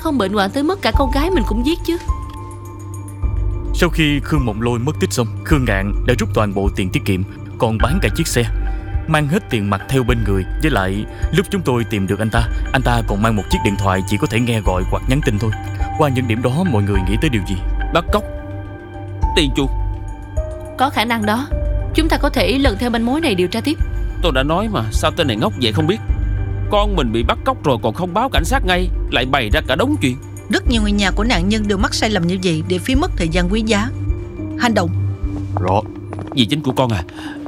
không bệnh hoạn tới mức cả con gái mình cũng giết chứ. Sau khi Khương Mộng Lôi mất tích xong, Khương Ngạn đã rút toàn bộ tiền tiết kiệm, còn bán cả chiếc xe, mang hết tiền mặt theo bên người. Với lại lúc chúng tôi tìm được anh ta còn mang một chiếc điện thoại chỉ có thể nghe gọi hoặc nhắn tin thôi. Qua những điểm đó, mọi người nghĩ tới điều gì? Bắt cóc, tiền chuộc. Có khả năng đó. Chúng ta có thể lần theo manh mối này điều tra tiếp. Tôi đã nói mà, sao tên này ngốc vậy không biết. Con mình bị bắt cóc rồi còn không báo cảnh sát ngay, lại bày ra cả đống chuyện. Rất nhiều người nhà của nạn nhân đều mắc sai lầm như vậy để phí mất thời gian quý giá. Hành động. Rõ. Dì chính của con à,